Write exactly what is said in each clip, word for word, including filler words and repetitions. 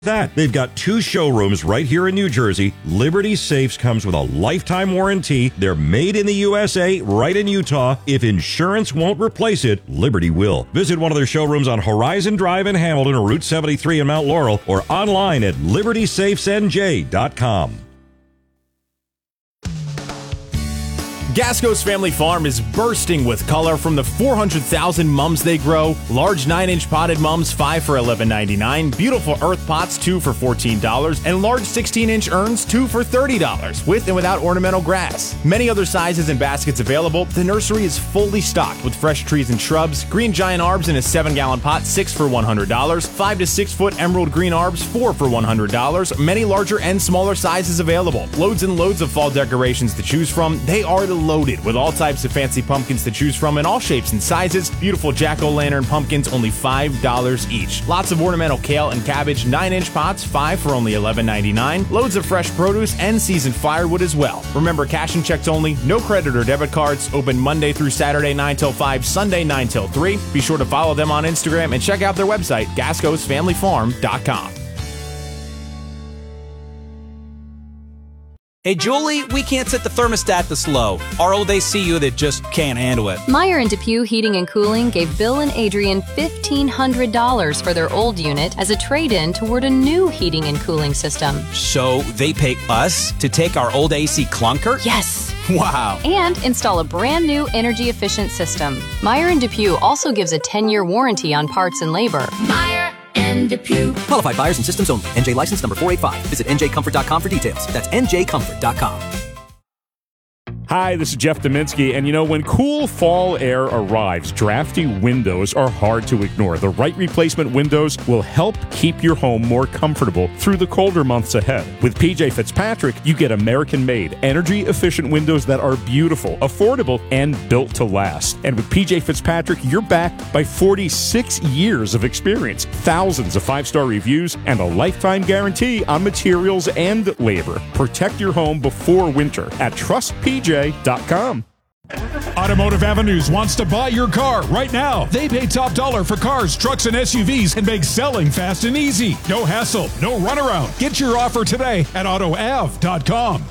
That they've got two showrooms right here in New Jersey. Liberty Safes comes with a lifetime warranty. They're made in the U S A, right in Utah. If insurance won't replace it, Liberty will. Visit one of their showrooms on Horizon Drive in Hamilton or Route seventy-three in Mount Laurel, or online at liberty safes n j dot com. Gasco's Family Farm is bursting with color from the four hundred thousand mums they grow. Large nine inch potted mums, five for eleven ninety-nine. Beautiful earth pots, two for fourteen dollars. And large sixteen inch urns, two for thirty dollars, with and without ornamental grass. Many other sizes and baskets available. The nursery is fully stocked with fresh trees and shrubs. Green giant arbs in a seven gallon pot, six for one hundred dollars. five to six foot emerald green arbs, four for one hundred dollars. Many larger and smaller sizes available. Loads and loads of fall decorations to choose from. They are the loaded with all types of fancy pumpkins to choose from in all shapes and sizes. Beautiful jack-o'-lantern pumpkins, only five dollars each. Lots of ornamental kale and cabbage, nine inch pots, five for only eleven ninety-nine. Loads of fresh produce and seasoned firewood as well. Remember, cash and checks only, no credit or debit cards. Open Monday through Saturday nine till five, Sunday nine till three. Be sure to follow them on Instagram and check out their website, gascos family farm dot com. Hey, Julie, we can't set the thermostat this low. Or oh, they see you that just can't handle it. Meyer and DePue Heating and Cooling gave Bill and Adrian fifteen hundred dollars for their old unit as a trade-in toward a new heating and cooling system. So they pay us to take our old A C clunker? Yes. Wow. And install a brand new energy-efficient system. Meyer and DePue also gives a ten-year warranty on parts and labor. Meyer and DePue. Qualified buyers and systems only. N J license number four eight five. Visit n j comfort dot com for details. That's n j comfort dot com. Hi, this is Jeff Dominski, and you know, when cool fall air arrives, drafty windows are hard to ignore. The right replacement windows will help keep your home more comfortable through the colder months ahead. With P J Fitzpatrick, you get American-made, energy-efficient windows that are beautiful, affordable, and built to last. And with P J Fitzpatrick, you're backed by forty-six years of experience, thousands of five-star reviews, and a lifetime guarantee on materials and labor. Protect your home before winter at trust p j dot com. Automotive Avenues wants to buy your car right now. They pay top dollar for cars, trucks, and S U Vs and make selling fast and easy. No hassle, no runaround. Get your offer today at auto av dot com.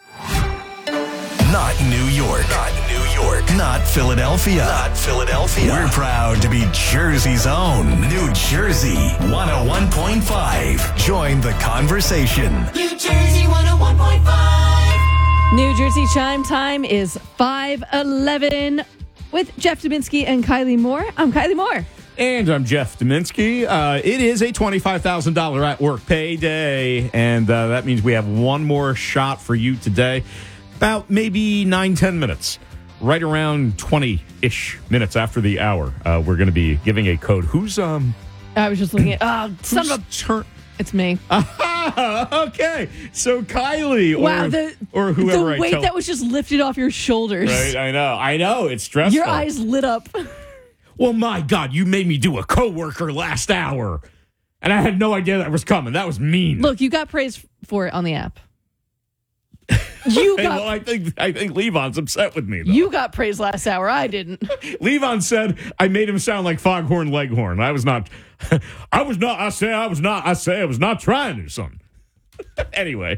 Not New York. Not New York. Not Philadelphia. Not Philadelphia. We're proud to be Jersey's own. New Jersey one oh one point five. Join the conversation. New Jersey one oh one point five. New Jersey chime time is five eleven with Jeff Dominski and Kylie Moore. I'm Kylie Moore. And I'm Jeff Dominski. Uh, it is a twenty-five thousand dollars at work payday, and uh, that means we have one more shot for you today. About maybe nine, ten minutes. Right around twenty-ish minutes after the hour, uh, we're going to be giving a code. Who's, um... I was just looking at... Oh, son of a... Turn- it's me. Okay, so Kylie or, wow, the, or whoever the I weight tell. that was just lifted off your shoulders. Right, I know, I know, it's stressful. Your eyes lit up. Well, my God, you made me do a coworker last hour, and I had no idea that was coming. That was mean. Look, you got praise for it on the app. You okay, got. Well, I think I think Levon's upset with me, though. You got praise last hour. I didn't. Levon said I made him sound like Foghorn Leghorn. I was not. I was not. I say I was not. I say I was not trying to do something. Anyway.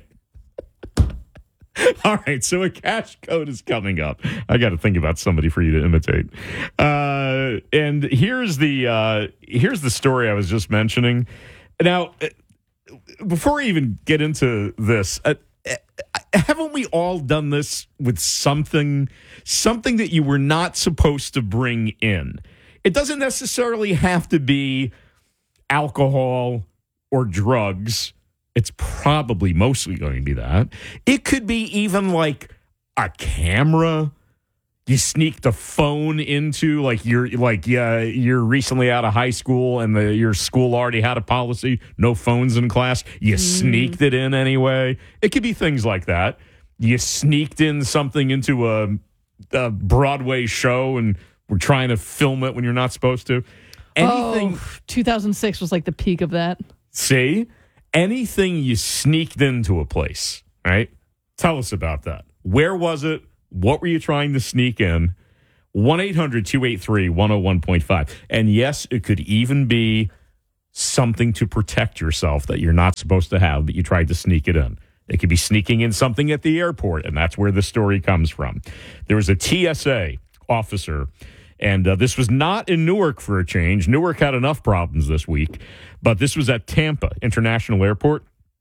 All right, so a cash code is coming up. I got to think about somebody for you to imitate. Uh, and here's the uh, here's the story I was just mentioning. Now, before I even get into this, uh, haven't we all done this with something, something that you were not supposed to bring in? It doesn't necessarily have to be alcohol or drugs. It's probably mostly going to be that. It could be even like a camera. You sneaked a phone into, like you're like yeah, you're recently out of high school and the, your school already had a policy, no phones in class. You mm. sneaked it in anyway. It could be things like that. You sneaked in something into a, a Broadway show and were trying to film it when you're not supposed to. Anything. Oh, two thousand six was like the peak of that. See? Anything you sneaked into a place, right? Tell us about that. Where was it? What were you trying to sneak in? one eight hundred two eight three one oh one point five. And yes, it could even be something to protect yourself that you're not supposed to have, but you tried to sneak it in. It could be sneaking in something at the airport, and that's where the story comes from. There was a T S A officer, and uh, this was not in Newark for a change. Newark had enough problems this week, but this was at Tampa International Airport.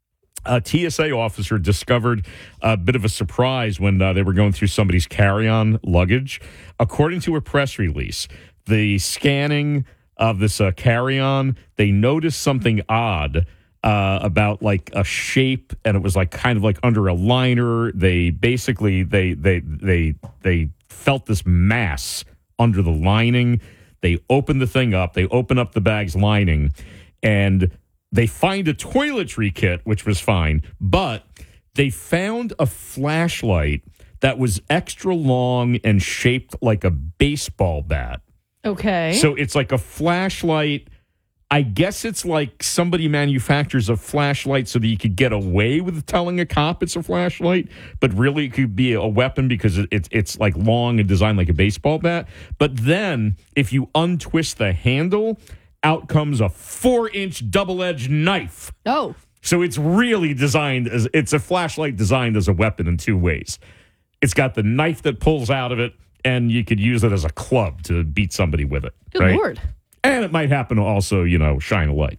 A T S A officer discovered a bit of a surprise when uh, they were going through somebody's carry-on luggage. According to a press release, the scanning of this uh, carry-on, they noticed something odd uh, about like a shape, and it was like kind of like under a liner. They basically they they they they felt this mass under the lining. They opened the thing up. They open up the bag's lining, and they find a toiletry kit, which was fine, but they found a flashlight that was extra long and shaped like a baseball bat. Okay. So it's like a flashlight. I guess it's like somebody manufactures a flashlight so that you could get away with telling a cop it's a flashlight, but really it could be a weapon because it's it's like long and designed like a baseball bat. But then if you untwist the handle, out comes a four-inch double-edged knife. Oh. So it's really designed as, it's a flashlight designed as a weapon in two ways. It's got the knife that pulls out of it, and you could use it as a club to beat somebody with it. Good right? Lord. And it might happen to also, you know, shine a light.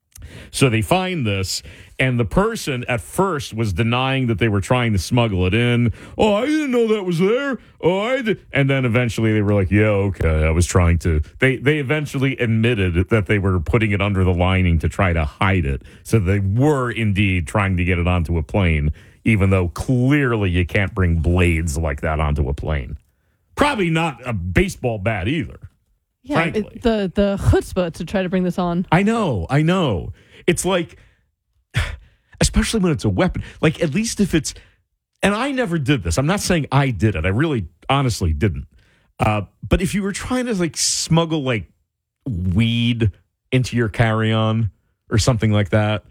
So they find this, and the person at first was denying that they were trying to smuggle it in. Oh, I didn't know that was there. Oh, I did. And then eventually they were like, yeah, okay, I was trying to. They they eventually admitted that they were putting it under the lining to try to hide it. So they were indeed trying to get it onto a plane, even though clearly you can't bring blades like that onto a plane. Probably not a baseball bat either. Yeah, frankly. it, the the chutzpah to try to bring this on. I know, I know. It's like, especially when it's a weapon, like at least if it's, and I never did this. I'm not saying I did it. I really, honestly didn't. Uh, but if you were trying to like smuggle like weed into your carry-on or something like that,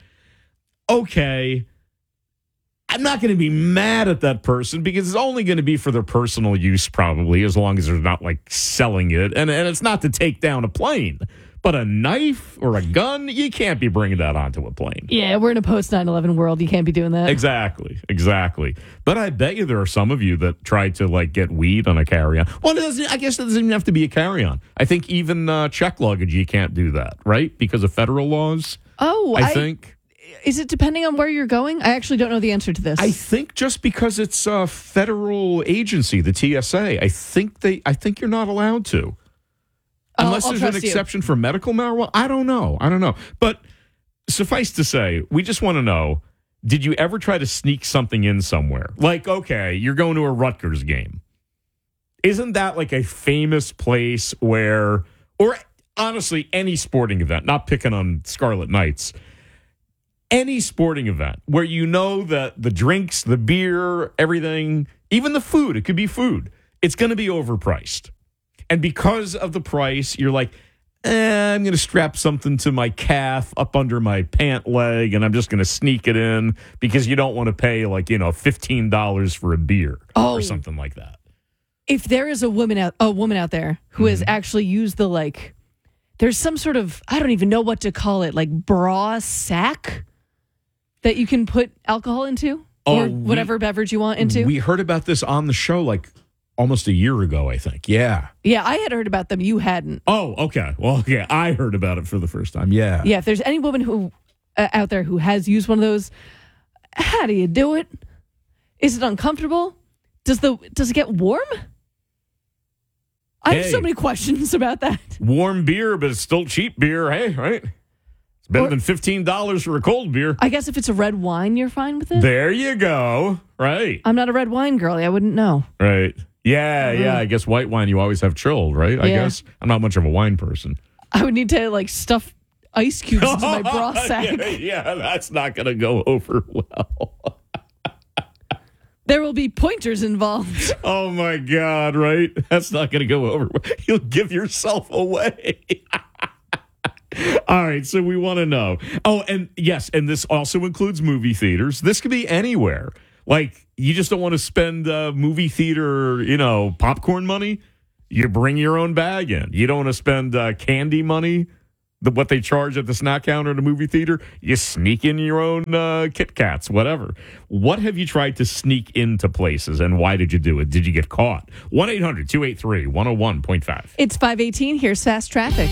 okay, I'm not going to be mad at that person because it's only going to be for their personal use probably, as long as they're not like selling it. And, and it's not to take down a plane. But a knife or a gun, you can't be bringing that onto a plane. Yeah, we're in a post nine eleven world. You can't be doing that. Exactly, exactly. But I bet you there are some of you that tried to like get weed on a carry-on. Well, it doesn't, I guess it doesn't even have to be a carry-on. I think even uh, check luggage, you can't do that, right? Because of federal laws. Oh, I, I think. Is it depending on where you're going? I actually don't know the answer to this. I think just because it's a federal agency, the T S A, I think they. I think you're not allowed to. I'll- Unless I'll there's an trust you. exception for medical marijuana. I don't know. I don't know. But suffice to say, we just want to know, did you ever try to sneak something in somewhere? Like, okay, you're going to a Rutgers game. Isn't that like a famous place where, or honestly, any sporting event, not picking on Scarlet Knights, any sporting event where you know that the drinks, the beer, everything, even the food, it could be food, it's going to be overpriced. And because of the price, you're like, eh, I'm going to strap something to my calf up under my pant leg, and I'm just going to sneak it in because you don't want to pay like, you know, fifteen dollars for a beer Oh. or something like that. If there is a woman out a woman out there who Mm-hmm. has actually used the like, there's some sort of, I don't even know what to call it, like bra sack that you can put alcohol into Oh, or we- whatever beverage you want into. We heard about this on the show like almost a year ago, I think. Yeah. Yeah, I had heard about them. You hadn't. Oh, okay. Well, yeah, I heard about it for the first time. Yeah. Yeah, if there's any woman who uh, out there who has used one of those, how do you do it? Is it uncomfortable? Does the does it get warm? I have Hey. so many questions about that. Warm beer, but it's still cheap beer. Hey, right? It's better Or- than fifteen dollars for a cold beer. I guess if it's a red wine, you're fine with it. There you go. Right. I'm not a red wine girly. I wouldn't know. Right. Yeah, yeah. I guess white wine you always have chilled, right? I Yeah. guess. I'm not much of a wine person. I would need to like stuff ice cubes into my bra sack. yeah, yeah, that's not going to go over well. There will be pointers involved. Oh, my God, right? That's not going to go over well. You'll give yourself away. All right, so we want to know. Oh, and yes, and this also includes movie theaters. This could be anywhere. Like, you just don't want to spend uh, movie theater, you know, popcorn money. You bring your own bag in. You don't want to spend uh, candy money. the, what they charge at the snack counter at a movie theater. You sneak in your own uh, Kit Kats, whatever. What have you tried to sneak into places, and why did you do it? Did you get caught? one eight hundred two eight three one oh one point five. It's five eighteen. Here's fast traffic.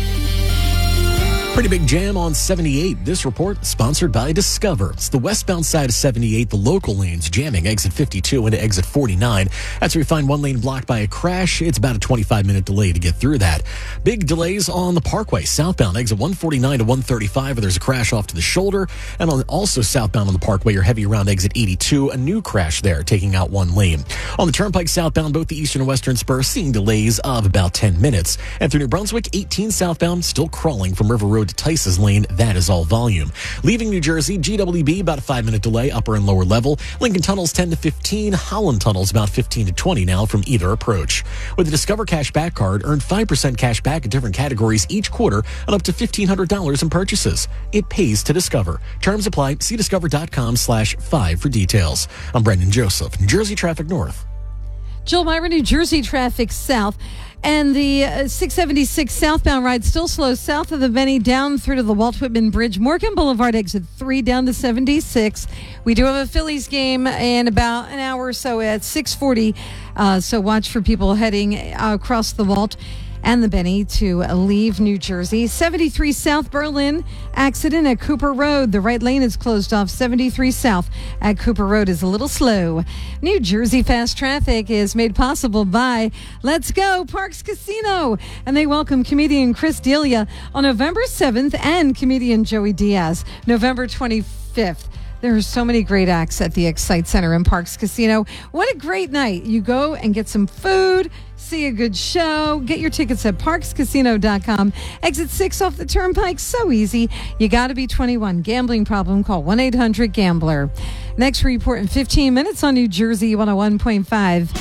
Pretty big jam on seventy-eight. This report sponsored by Discover. It's the westbound side of seventy-eight, the local lanes jamming exit fifty-two into exit forty-nine. That's where we find one lane blocked by a crash. It's about a twenty-five minute delay to get through that. Big delays on the Parkway, southbound exit one forty-nine to one thirty-five, where there's a crash off to the shoulder. And on also southbound on the Parkway, you're heavy around exit eighty-two. A new crash there, taking out one lane. On the Turnpike southbound, both the eastern and western spur seeing delays of about ten minutes. And through New Brunswick, eighteen southbound, still crawling from River Road to Tice's Lane. That is all volume. Leaving New Jersey, G W B, about a five minute delay, upper and lower level. Lincoln Tunnels ten to fifteen. Holland Tunnels about fifteen to twenty now from either approach. With the Discover Cash Back card, earn five percent cash back in different categories each quarter on up to fifteen hundred dollars in purchases. It pays to Discover. Terms apply. See discover.com slash five for details. I'm Brendan Joseph, New Jersey Traffic North. Jill Myra, New Jersey Traffic South. And the uh, six seventy-six southbound ride still slow south of the Benny down through to the Walt Whitman Bridge. Morgan Boulevard exit three down to seventy-six. We do have a Phillies game in about an hour or so at six forty. Uh, so watch for people heading uh, across the Walt and the Benny to leave New Jersey. seventy-three South Berlin, accident at Cooper Road. The right lane is closed off. seventy-three South at Cooper Road is a little slow. New Jersey Fast Traffic is made possible by Let's Go Parks Casino. And they welcome comedian Chris D'Elia on November seventh and comedian Joey Diaz November twenty-fifth. There are so many great acts at the Excite Center in Parks Casino. What a great night. You go and get some food, see a good show. Get your tickets at parks casino dot com. Exit six off the Turnpike. So easy. You got to be twenty-one. Gambling problem? Call one eight hundred gambler. Next report in fifteen minutes on New Jersey one oh one point five.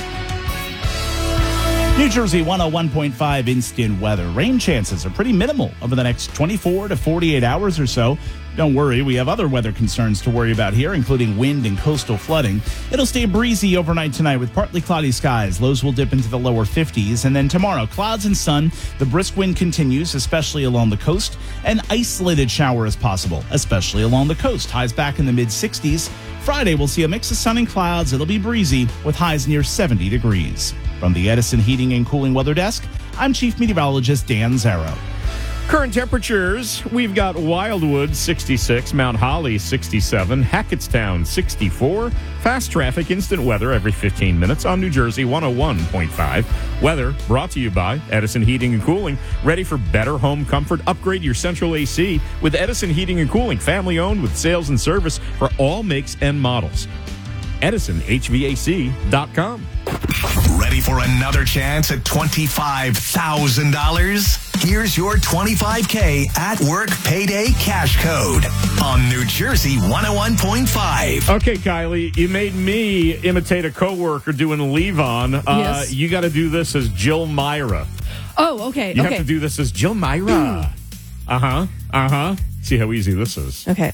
New Jersey one oh one point five instant weather. Rain chances are pretty minimal over the next twenty-four to forty-eight hours or so. Don't worry, we have other weather concerns to worry about here, including wind and coastal flooding. It'll stay breezy overnight tonight with partly cloudy skies. Lows will dip into the lower fifties. And then tomorrow, clouds and sun. The brisk wind continues, especially along the coast. An isolated shower is possible, especially along the coast. Highs back in the mid-sixties. Friday, we'll see a mix of sun and clouds. It'll be breezy with highs near seventy degrees. From the Edison Heating and Cooling Weather Desk, I'm Chief Meteorologist Dan Zarrow. Current temperatures, we've got Wildwood sixty-six, Mount Holly sixty-seven, Hackettstown sixty-four. Fast traffic, instant weather every fifteen minutes on New Jersey one oh one point five. Weather brought to you by Edison Heating and Cooling. Ready for better home comfort? Upgrade your central A C with Edison Heating and Cooling. Family owned with sales and service for all makes and models. Edison H V A C dot com. Ready for another chance at twenty-five thousand dollars? Here's your twenty-five K at work payday cash code on New Jersey one oh one point five. Okay, Kylie, you made me imitate a coworker doing Levon. Uh, Yes. You got to do this as Jill Myra. Oh, okay. You okay. have to do this as Jill Myra. uh-huh, uh-huh. See how easy this is. Okay.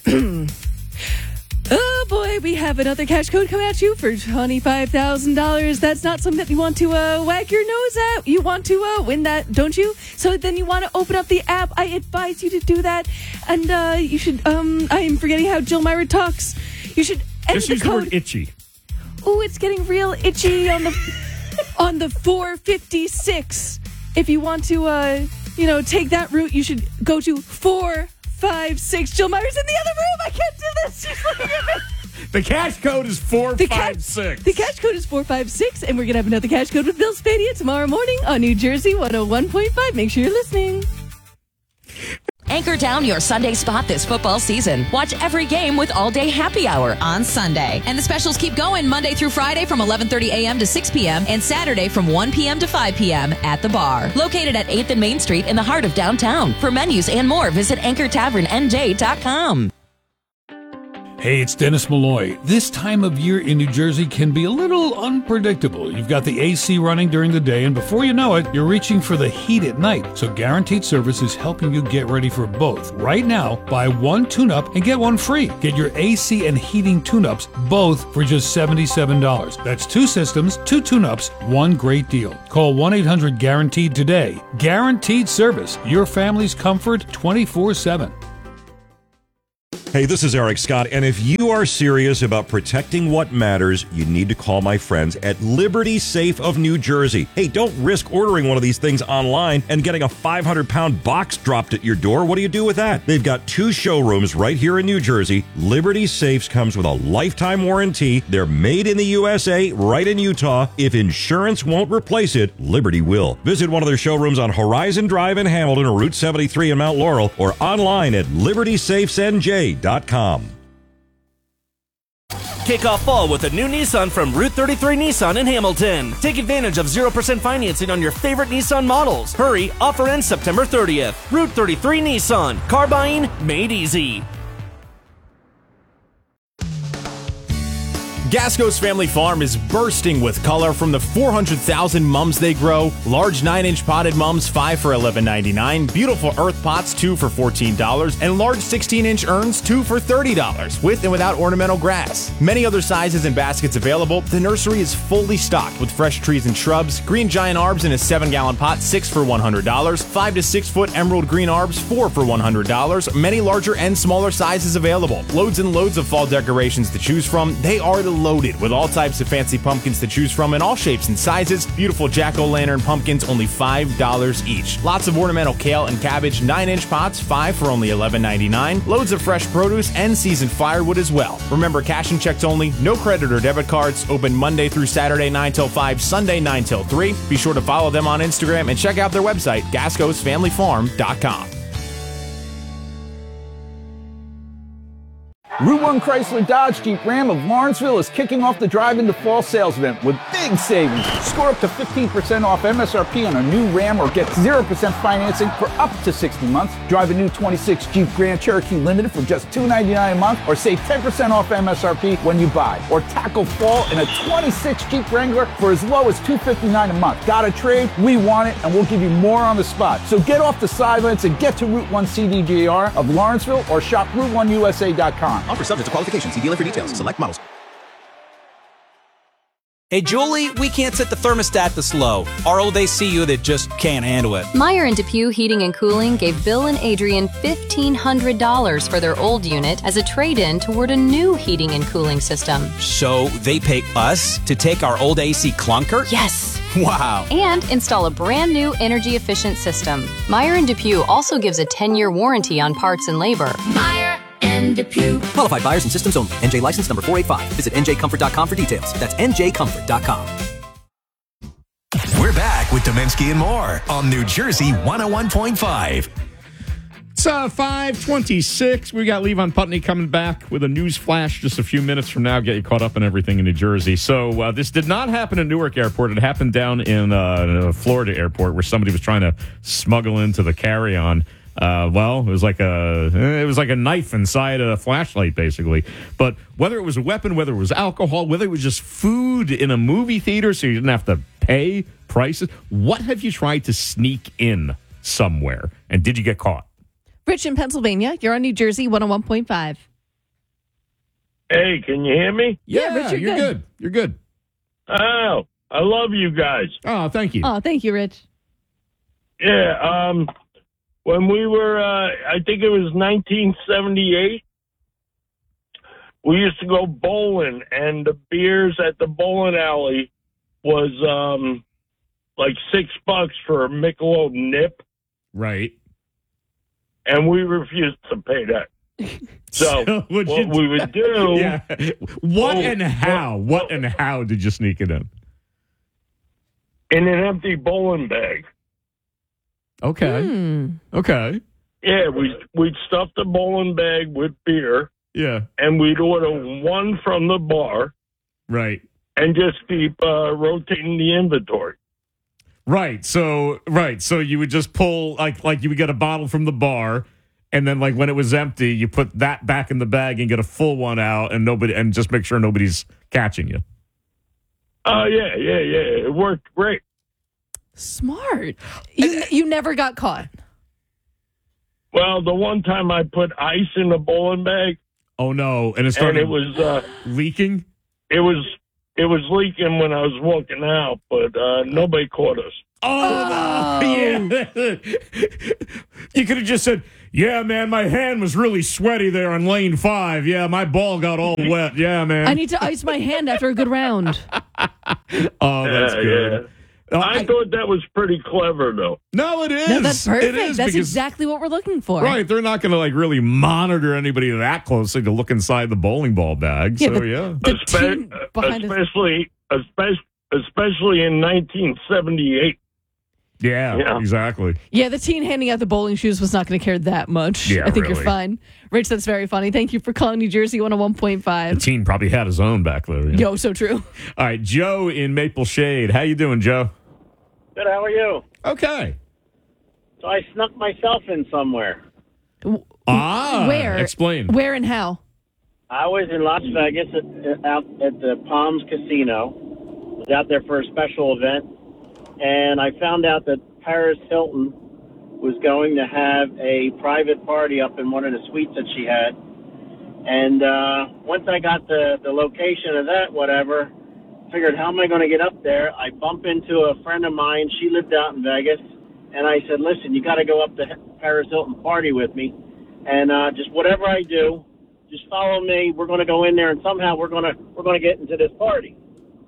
Oh boy, we have another cash code coming at you for twenty-five thousand dollars. That's not something that you want to uh, wag your nose at. You want to uh, win that, don't you? So then you want to open up the app. I advise you to do that. And uh, you should, um, I am forgetting how Jill Myra talks. You should enter Just the use code. the word itchy. Ooh, it's getting real itchy on the on the four fifty-six. If you want to, uh, you know, take that route, you should go to four five six. Jill Myra's in the other room. I can't do this. She's looking at me. The cash code is four five six. The cash code is four five six, and we're going to have another cash code with Bill Spadia tomorrow morning on New Jersey one oh one point five. Make sure you're listening. Anchor down your Sunday spot this football season. Watch every game with All Day Happy Hour on Sunday. And the specials keep going Monday through Friday from eleven thirty a.m. to six p.m. and Saturday from one p.m. to five p.m. at the bar. Located at eighth and Main Street in the heart of downtown. For menus and more, visit anchor tavern n j dot com. Hey, it's Dennis Malloy. This time of year in New Jersey can be a little unpredictable. You've got the A C running during the day, and before you know it, you're reaching for the heat at night. So Guaranteed Service is helping you get ready for both. Right now, buy one tune-up and get one free. Get your A C and heating tune-ups both for just seventy-seven dollars. That's two systems, two tune-ups, one great deal. Call one eight hundred guaranteed today. Guaranteed Service, your family's comfort twenty-four seven. Hey, this is Eric Scott, and if you are serious about protecting what matters, you need to call my friends at Liberty Safe of New Jersey. Hey, don't risk ordering one of these things online and getting a five hundred pound box dropped at your door. What do you do with that? They've got two showrooms right here in New Jersey. Liberty Safes comes with a lifetime warranty. They're made in the U S A, right in Utah. If insurance won't replace it, Liberty will. Visit one of their showrooms on Horizon Drive in Hamilton or Route seventy-three in Mount Laurel, or online at liberty safes n j dot com. Kick off fall with a new Nissan from Route thirty-three Nissan in Hamilton. Take advantage of zero percent financing on your favorite Nissan models. Hurry, offer ends September thirtieth. Route thirty-three Nissan. Car buying made easy. Gasco's Family Farm is bursting with color from the four hundred thousand mums they grow. Large nine inch potted mums, five for eleven ninety-nine. Beautiful earth pots, two for fourteen dollars. And large sixteen inch urns, two for thirty dollars, with and without ornamental grass. Many other sizes and baskets available. The nursery is fully stocked with fresh trees and shrubs. Green giant arbs in a seven gallon pot, six for one hundred dollars. five to six foot emerald green arbs, four for one hundred dollars. Many larger and smaller sizes available. Loads and loads of fall decorations to choose from. They are the loaded with all types of fancy pumpkins to choose from in all shapes and sizes. Beautiful jack-o'-lantern pumpkins, only five dollars each. Lots of ornamental kale and cabbage, nine inch pots, five for only eleven ninety-nine. Loads of fresh produce and seasoned firewood as well. Remember, cash and checks only, no credit or debit cards. Open Monday through Saturday nine till five, Sunday nine till three. Be sure to follow them on Instagram and check out their website, gascos family farm dot com. Route one Chrysler Dodge Jeep Ram of Lawrenceville is kicking off the Drive into Fall sales event with big savings. Score up to fifteen percent off M S R P on a new Ram or get zero percent financing for up to sixty months. Drive a new twenty-six Jeep Grand Cherokee Limited for just two ninety-nine a month, or save ten percent off M S R P when you buy. Or tackle fall in a twenty-six Jeep Wrangler for as low as two fifty-nine a month. Got a trade? We want it, and we'll give you more on the spot. So get off the sidelines and get to Route one C D J R of Lawrenceville or shop route one U S A dot com. Offer subject to qualifications. See dealer for details. Select models. Hey, Julie, we can't set the thermostat this low. Our old A C unit just can't handle it. Meyer and DePue Heating and Cooling gave Bill and Adrian fifteen hundred dollars for their old unit as a trade-in toward a new heating and cooling system. So they pay us to take our old A C clunker? Yes. Wow. And install a brand new energy-efficient system. Meyer and DePue also gives a ten-year warranty on parts and labor. Meyer and DePue. Qualified buyers and systems only. N J license number four eight five. Visit n j comfort dot com for details. That's n j comfort dot com. We're back with Dominski and more on New Jersey one oh one point five. It's uh, five twenty-six. We got Levon Putney coming back with a news flash just a few minutes from now. Get you caught up on everything in New Jersey. So uh, this did not happen at Newark Airport. It happened down in uh, Florida Airport where somebody was trying to smuggle into the carry-on. Uh, well, it was like a it was like a knife inside a flashlight, basically. But whether it was a weapon, whether it was alcohol, whether it was just food in a movie theater, so you didn't have to pay prices. What have you tried to sneak in somewhere, and did you get caught? Rich in Pennsylvania, you're on New Jersey one oh one point five. Hey, can you hear me? Yeah, Rich, you're, you're good. good. You're good. Oh, I love you guys. Oh, thank you. Oh, thank you, Rich. Yeah, um, when we were, uh, I think it was nineteen seventy-eight, we used to go bowling, and the beers at the bowling alley was um, like six bucks for a Michelob Nip. Right. And we refused to pay that. So, So what what'd you we would do... Yeah. What Oh, and how? What and how did you sneak it in? In an empty bowling bag. Okay. Okay. Yeah, we, we'd stuff the bowling bag with beer. Yeah. And we'd order one from the bar. Right. And just keep uh, rotating the inventory. Right. So right. So you would just pull like like you would get a bottle from the bar, And then, like, when it was empty, you put that back in the bag and get a full one out, and nobody, and just make sure nobody's catching you. Oh, yeah, yeah, yeah. It worked great. Smart. You, you never got caught. Well, the one time I put ice in the bowling bag. Oh, no. And it started and it was uh, leaking? It was it was leaking when I was walking out, but uh, nobody caught us. Oh, no. Yeah. You could have just said, yeah, man, my hand was really sweaty there on lane five. Yeah, my ball got all wet. Yeah, man. I need to ice my hand after a good round. Oh, that's Yeah, good. yeah. I thought that was pretty clever, though. No, it is. No, that's perfect. It is That's because- exactly what we're looking for. Right, they're not going to like really monitor anybody that closely to look inside the bowling ball bag. Yeah, so the- yeah, the Espe- team behind us- especially, especially, especially in nineteen seventy-eight. yeah, Yeah. exactly. Yeah, the teen handing out the bowling shoes was not going to care that much. Yeah, I think really. you're fine. Rich, that's very funny. Thank you for calling New Jersey one oh one point The five. teen probably had his own back there. yeah. Yo, so true. All right, Joe in Maple Shade. How you doing, Joe? Good, how are you? Okay. So I snuck myself in somewhere. Ah, Where? explain. Where and how? I was in Las Vegas at, out at the Palms Casino. Was out there for a special event, and I found out that Paris Hilton was going to have a private party up in one of the suites that she had. And uh, once I got the, the location of that, whatever, figured, how am I going to get up there? I bump into a friend of mine. She lived out in Vegas. And I said, listen, you got to go up to Paris Hilton party with me. And uh, just whatever I do, just follow me. We're going to go in there, and somehow we're going to we're going to get into this party.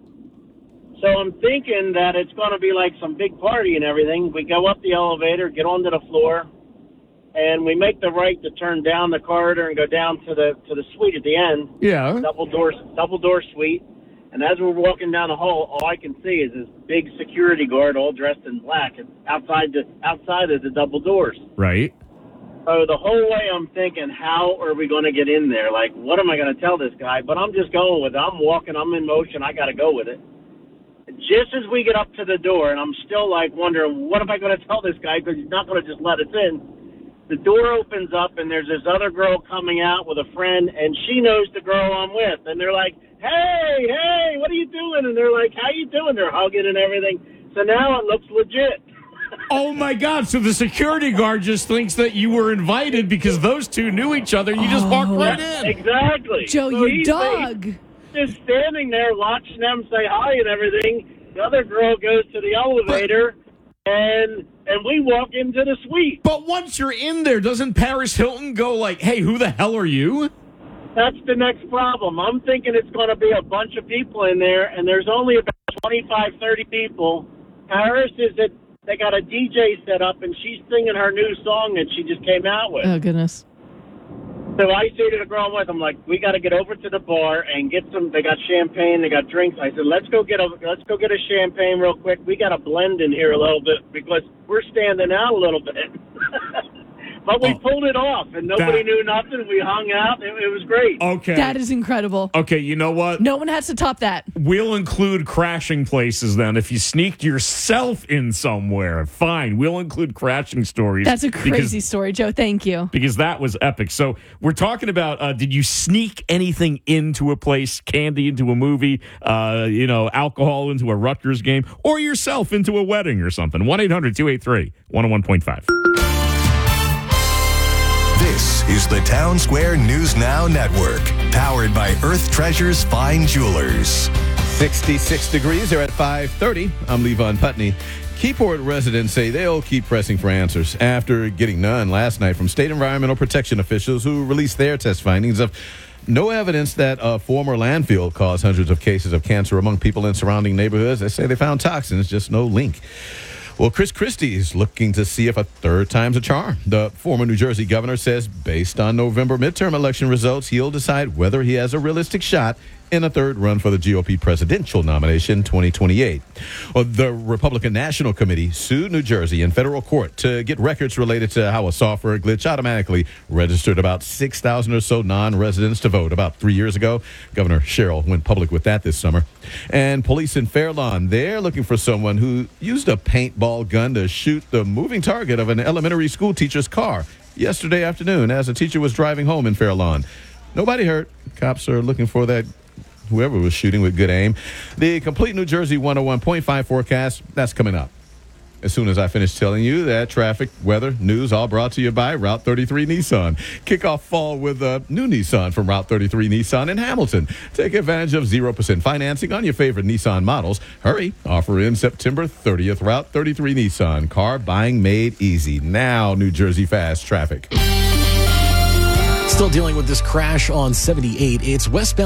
So I'm thinking that it's going to be like some big party and everything. We go up the elevator, get onto the floor, and we make the right to turn down the corridor and go down to the to the suite at the end. Yeah. Double door, double door suite. And as we're walking down the hall, all I can see is this big security guard all dressed in black and outside the outside of the double doors. Right. So the whole way I'm thinking, how are we going to get in there? Like, what am I going to tell this guy? But I'm just going with it. I'm walking. I'm in motion. I got to go with it. Just as we get up to the door, and I'm still like wondering, what am I going to tell this guy? Because he's not going to just let us in. The door opens up, and there's this other girl coming out with a friend, and she knows the girl I'm with. And they're like, hey, hey, what are you doing? And they're like, how you doing? They're hugging and everything. So now it looks legit. Oh my God! So the security guard just thinks that you were invited because those two knew each other. You just walked right in. Exactly. Joe, So you he's- dog. he's Just standing there watching them say hi and everything. The other girl goes to the elevator, and and we walk into the suite. But once you're in there, doesn't Paris Hilton go like, "Hey, who the hell are you?" That's the next problem. I'm thinking it's going to be a bunch of people in there, and there's only about twenty-five, thirty people. Paris is at, they got a D J set up, and she's singing her new song that she just came out with. Oh, goodness. So I say to the girl I'm with, I'm like, we got to get over to the bar and get some. They got champagne, they got drinks. I said, let's go get a let's go get a champagne real quick. We got to blend in here a little bit because we're standing out a little bit. But we pulled it off, and nobody That- knew nothing. We hung out. It, it was great. Okay. That is incredible. Okay, you know what? No one has to top that. We'll include crashing places then. If you sneaked yourself in somewhere, fine. We'll include crashing stories. That's a because- crazy story, Joe. Thank you. Because that was epic. So we're talking about, uh, did you sneak anything into a place, candy into a movie, uh, you know, alcohol into a Rutgers game, or yourself into a wedding or something? one eight hundred two eight three one oh one point five. This is the Town Square News Now Network, powered by Earth Treasures Fine Jewelers. sixty-six degrees. They're at five thirty. I'm Levon Putney. Keyport residents say they'll keep pressing for answers after getting none last night from state environmental protection officials who released their test findings of no evidence that a former landfill caused hundreds of cases of cancer among people in surrounding neighborhoods. They say they found toxins, just no link. Well, Chris Christie is looking to see if a third time's a charm. The former New Jersey governor says based on November midterm election results, he'll decide whether he has a realistic shot in a third run for the G O P presidential nomination twenty twenty-eight. Well, the Republican National Committee sued New Jersey in federal court to get records related to how a software glitch automatically registered about six thousand or so non-residents to vote about three years ago. Governor Sherrill went public with that this summer. And police in Fair Lawn, they're looking for someone who used a paintball gun to shoot the moving target of an elementary school teacher's car yesterday afternoon as a teacher was driving home in Fair Lawn. Nobody hurt. Cops are looking for that whoever was shooting with good aim. The complete New Jersey one oh one point five forecast, that's coming up. As soon as I finish telling you that traffic, weather, news, all brought to you by Route thirty-three Nissan. Kick off fall with a new Nissan from Route thirty-three Nissan in Hamilton. Take advantage of zero percent financing on your favorite Nissan models. Hurry, offer in September thirtieth. Route thirty-three Nissan. Car buying made easy. Now, New Jersey fast traffic. Still dealing with this crash on seventy-eight. It's westbound